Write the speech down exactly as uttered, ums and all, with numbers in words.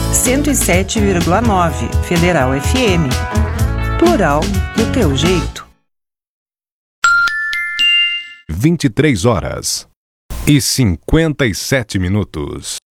cento e sete vírgula nove Federal F M. Plural do teu jeito. vinte e três horas e cinquenta e sete minutos.